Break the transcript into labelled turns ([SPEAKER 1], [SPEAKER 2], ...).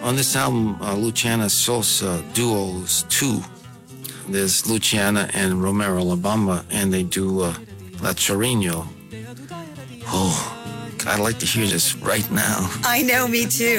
[SPEAKER 1] On this album, Luciana Sosa duos two. There's Luciana and Romero Labamba, and they do La Chorino. Oh, I'd like to hear this right now.
[SPEAKER 2] I know, me too.